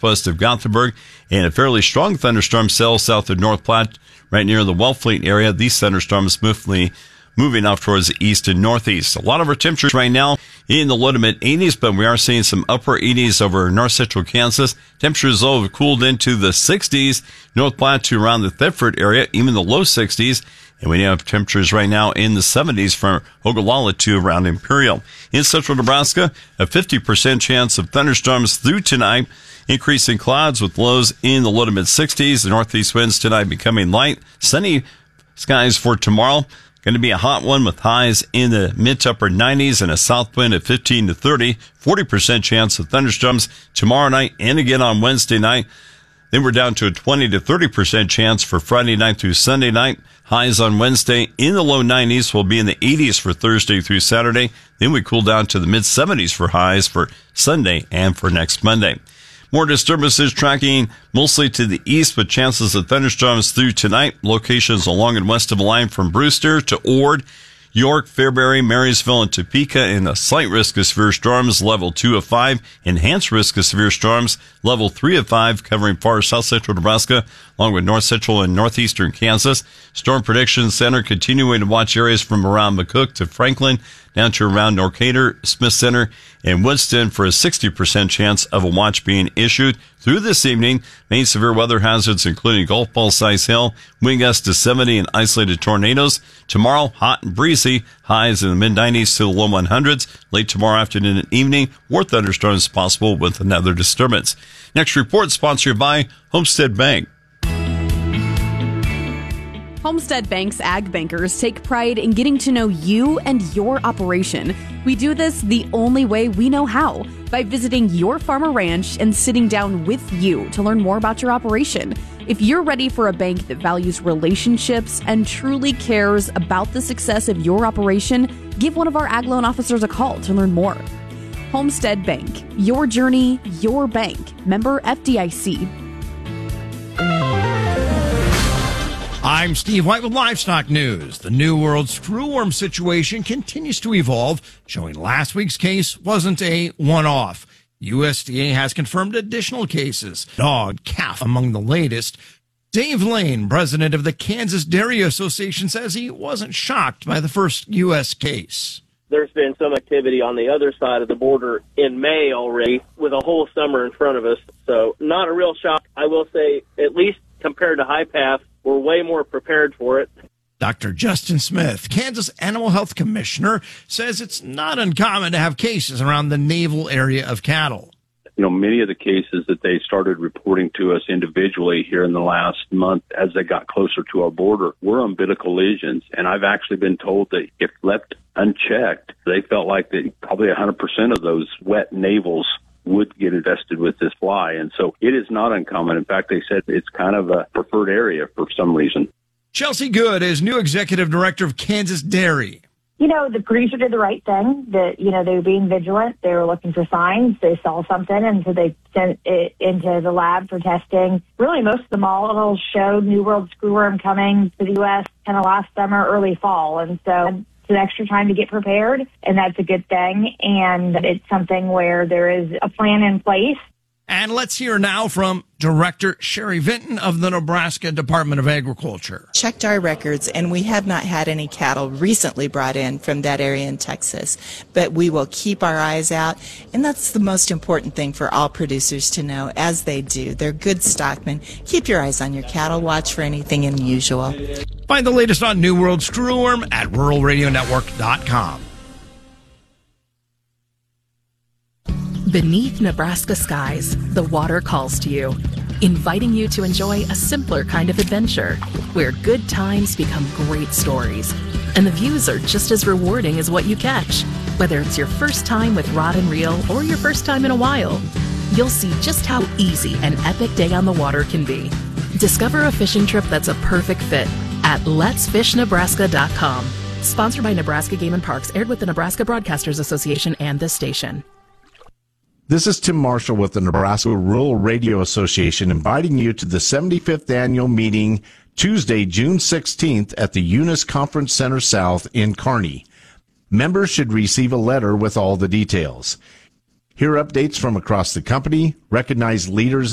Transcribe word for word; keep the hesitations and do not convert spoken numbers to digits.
southwest of Gothenburg, and a fairly strong thunderstorm cell south of North Platte, right near the Wellfleet area. These thunderstorms swiftly moving off towards the east and northeast. A lot of our temperatures right now in the low to mid eighties, but we are seeing some upper eighties over north central Kansas. Temperatures, though, have cooled into the sixties, North Platte to around the Thetford area, even the low sixties. And we have temperatures right now in the seventies from Ogallala to around Imperial. In central Nebraska, a fifty percent chance of thunderstorms through tonight. Increasing clouds with lows in the low to mid sixties. The northeast winds tonight becoming light. Sunny skies for tomorrow. Going to be a hot one with highs in the mid to upper nineties and a south wind at fifteen to thirty. forty percent chance of thunderstorms tomorrow night and again on Wednesday night. Then we're down to a twenty to thirty percent chance for Friday night through Sunday night. Highs on Wednesday in the low nineties, will be in the eighties for Thursday through Saturday. Then we cool down to the mid seventies for highs for Sunday and for next Monday. More disturbances tracking mostly to the east with chances of thunderstorms through tonight. Locations along and west of the line from Brewster to Ord, York, Fairbury, Marysville, and Topeka, and a slight risk of severe storms, level two of five. Enhanced risk of severe storms, level three of five, covering far south central Nebraska, along with north central and northeastern Kansas. Storm Prediction Center continuing to watch areas from around McCook to Franklin, down to around Norcatur, Smith Center, and Woodston for a sixty percent chance of a watch being issued. Through this evening, main severe weather hazards including golf ball size hail, wind gusts to seventy, and isolated tornadoes. Tomorrow, hot and breezy, highs in the mid nineties to the low hundreds. Late tomorrow afternoon and evening, more thunderstorms possible with another disturbance. Next report sponsored by Homestead Bank. Homestead Bank's Ag Bankers take pride in getting to know you and your operation. We do this the only way we know how, by visiting your farm or ranch and sitting down with you to learn more about your operation. If you're ready for a bank that values relationships and truly cares about the success of your operation, give one of our Ag Loan officers a call to learn more. Homestead Bank, your journey, your bank. Member F D I C. I'm Steve White with Livestock News. The New World screwworm situation continues to evolve, showing last week's case wasn't a one-off. U S D A has confirmed additional cases, dog, calf among the latest. Dave Lane, president of the Kansas Dairy Association, says he wasn't shocked by the first U S case. There's been some activity on the other side of the border in May already, with a whole summer in front of us. So not a real shock. I will say, at least compared to High Path, we're way more prepared for it. Doctor Justin Smith, Kansas Animal Health Commissioner, says it's not uncommon to have cases around the navel area of cattle. You know, many of the cases that they started reporting to us individually here in the last month as they got closer to our border were umbilical lesions. And I've actually been told that if left unchecked, they felt like that probably one hundred percent of those wet navels would get infested with this fly. And so it is not uncommon. In fact, they said it's kind of a preferred area for some reason. Chelsea Good is new executive director of Kansas Dairy. You know, the producer did the right thing. That, you know, they were being vigilant. They were looking for signs. They saw something, and so they sent it into the lab for testing. Really, most of the models showed New World screwworm coming to the U S kind of last summer, early fall. And so it's an extra time to get prepared, and that's a good thing. And it's something where there is a plan in place. And let's hear now from Director Sherry Vinton of the Nebraska Department of Agriculture. Checked our records, and we have not had any cattle recently brought in from that area in Texas. But we will keep our eyes out, and that's the most important thing for all producers to know, as they do. They're good stockmen. Keep your eyes on your cattle. Watch for anything unusual. Find the latest on New World screwworm at rural radio network dot com. Beneath Nebraska skies, the water calls to you, inviting you to enjoy a simpler kind of adventure, where good times become great stories, and the views are just as rewarding as what you catch. Whether it's your first time with rod and reel or your first time in a while, you'll see just how easy an epic day on the water can be. Discover a fishing trip that's a perfect fit at lets fish nebraska dot com. Sponsored by Nebraska Game and Parks, aired with the Nebraska Broadcasters Association and this station. This is Tim Marshall with the Nebraska Rural Radio Association, inviting you to the seventy-fifth annual meeting Tuesday, June sixteenth at the Eunice Conference Center South in Kearney. Members should receive a letter with all the details. Hear updates from across the company, recognize leaders